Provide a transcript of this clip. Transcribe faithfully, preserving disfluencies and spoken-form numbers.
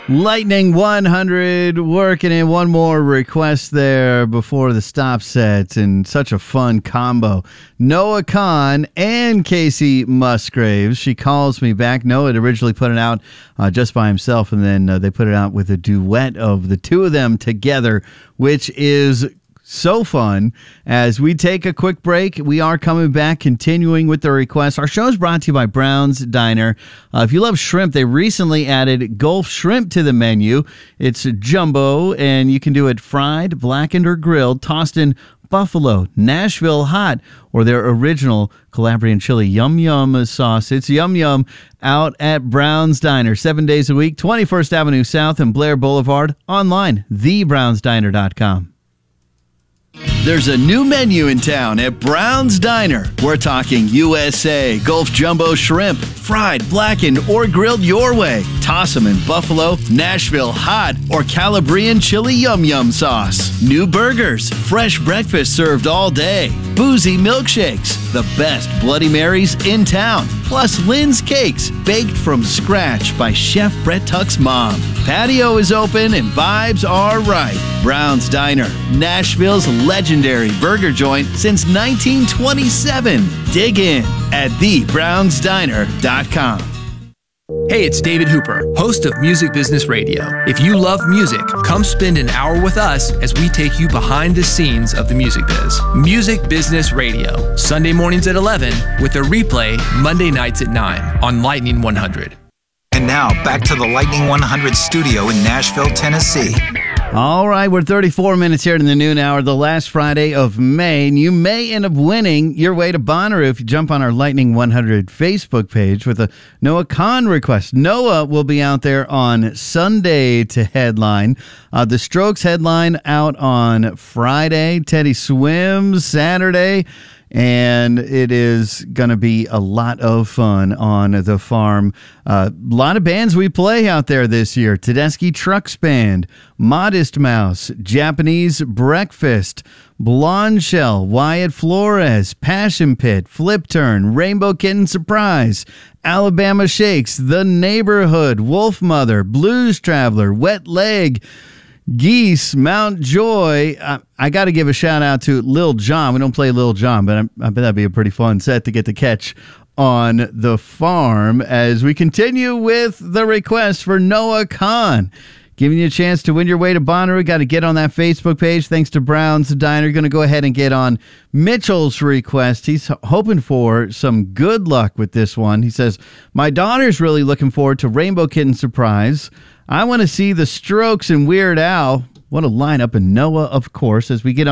Lightning one hundred working in one more request there before the stop set, and such a fun combo. Noah Kahan and Casey Musgraves. She calls me back. Noah had originally put it out uh, just by himself, and then uh, they put it out with a duet of the two of them together, which is so fun. As we take a quick break, we are coming back, continuing with the request. Our show is brought to you by Brown's Diner. Uh, if you love shrimp, they recently added Gulf Shrimp to the menu. It's jumbo, and you can do it fried, blackened, or grilled, tossed in buffalo, Nashville hot, or their original Calabrian chili yum yum sauce. It's yum yum out at Brown's Diner, seven days a week, twenty-first Avenue South and Blair Boulevard. Online, the browns diner dot com. There's a new menu in town at Brown's Diner. We're talking U S A Gulf Jumbo Shrimp, fried, blackened, or grilled your way. Toss them in buffalo, Nashville hot, or Calabrian chili yum yum sauce. New burgers, fresh breakfast served all day, boozy milkshakes, the best Bloody Marys in town, plus Lynn's Cakes, baked from scratch by Chef Brett Tuck's mom. Patio is open and vibes are right. Brown's Diner, Nashville's legendary burger joint since nineteen twenty-seven. Dig in at the browns diner dot com. Hey, it's David Hooper, host of Music Business Radio. If you love music, come spend an hour with us as we take you behind the scenes of the music biz. Music Business Radio, Sunday mornings at eleven, with a replay Monday nights at nine on Lightning one hundred. And now, back to the Lightning one hundred studio in Nashville, Tennessee. All right, we're thirty-four minutes here in the noon hour, the last Friday of May, and you may end up winning your way to Bonnaroo if you jump on our Lightning one hundred Facebook page with a Noah Kahan request. Noah will be out there on Sunday to headline. Uh, the Strokes headline out on Friday. Teddy swims Saturday. And it is going to be a lot of fun on the farm. A uh, lot of bands we play out there this year. Tedeschi Trucks Band, Modest Mouse, Japanese Breakfast, Blonde Shell, Wyatt Flores, Passion Pit, Flip Turn, Rainbow Kitten Surprise, Alabama Shakes, The Neighborhood, Wolf Mother, Blues Traveler, Wet Leg, Geese, Mount Joy. Uh, I got to give a shout out to Lil Jon. We don't play Lil Jon, but I, I bet that'd be a pretty fun set to get to catch on the farm as we continue with the request for Noah Kahan. Giving you a chance to win your way to Bonnaroo. Got to get on that Facebook page. Thanks to Brown's Diner. Going to go ahead and get on Mitchell's request. He's hoping for some good luck with this one. He says, my daughter's really looking forward to Rainbow Kitten Surprise. I want to see the Strokes and Weird Al. What a lineup. And Noah, of course, as we get on